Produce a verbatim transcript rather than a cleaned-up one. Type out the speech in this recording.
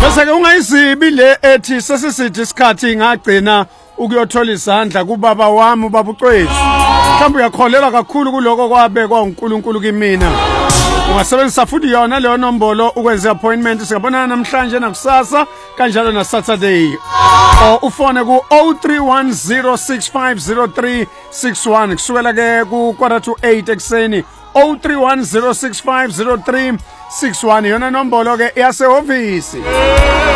Bese ke ungayizibi le ethi sesisithi isikhathi ngagcina ukuyothola izandla kubaba wami ubaba uCwezi. Mhlawumbe uyakholelwa kakhulu kuloko kwabekwa uNkulunkulu kimina. Ungasebenzisa futhi yona leyo nombolo ukwenza appointment singabonana namhlanje nakusasa kanjalo na Saturday. O ufone ku zero three one zero six five zero three six one kusukela ke ku quarter to eight ekseni zero three one zero six five zero three six one yona nombolo ke yasehhovisi.